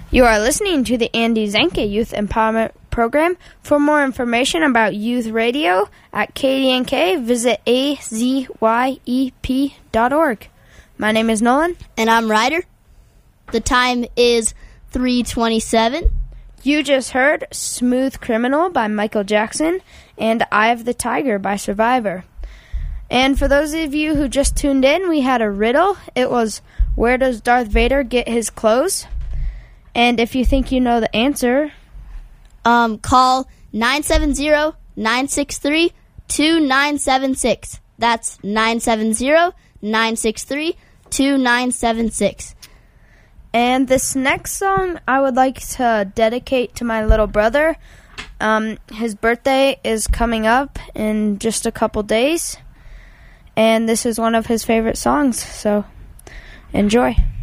You are listening to the Andy Zanke Youth Empowerment Program. For more information about youth radio at KDNK, visit azyep.org. My name is Nolan. And I'm Ryder. The time is 3:27. You just heard Smooth Criminal by Michael Jackson and Eye of the Tiger by Survivor. And for those of you who just tuned in, we had a riddle. It was, where does Darth Vader get his clothes? And if you think you know the answer, call 970-963-2976. That's 970-963-2976. And this next song I would like to dedicate to my little brother. His birthday is coming up in just a couple days. And this is one of his favorite songs, so enjoy.